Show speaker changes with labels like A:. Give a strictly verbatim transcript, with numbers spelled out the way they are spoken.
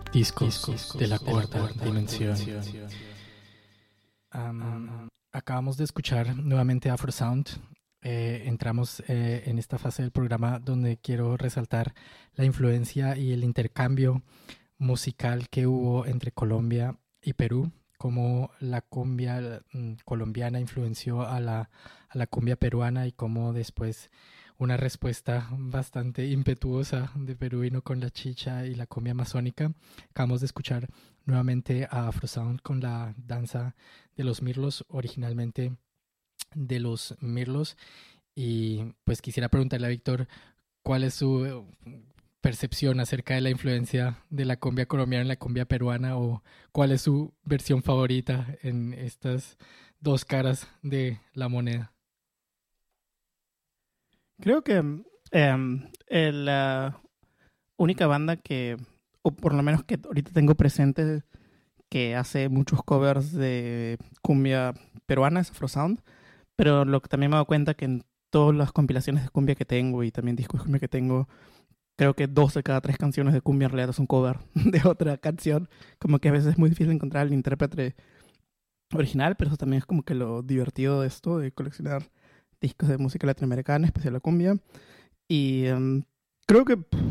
A: Discos, Discos de la cuarta dimensión. Um, acabamos de escuchar nuevamente Afrosound. Eh, entramos eh, en esta fase del programa donde quiero resaltar la influencia y el intercambio musical que hubo entre Colombia y Perú, cómo la cumbia mm, colombiana influenció a la, a la cumbia peruana y cómo después una respuesta bastante impetuosa de Perú vino con la chicha y la cumbia amazónica. Acabamos de escuchar nuevamente a Afrosound con la danza de los mirlos, originalmente de los mirlos. Y pues quisiera preguntarle a Víctor cuál es su eh, percepción acerca de la influencia de la cumbia colombiana en la cumbia peruana, o cuál es su versión favorita en estas dos caras de la moneda.
B: Creo que um, la única banda que, o por lo menos que ahorita tengo presente, que hace muchos covers de cumbia peruana es Afrosound, pero lo que también me he dado cuenta que en todas las compilaciones de cumbia que tengo y también discos de cumbia que tengo, creo que dos de cada tres canciones de cumbia en realidad son cover de otra canción. Como que a veces es muy difícil encontrar el intérprete original, pero eso también es como que lo divertido de esto, de coleccionar discos de música latinoamericana, especial la cumbia. Y um, creo que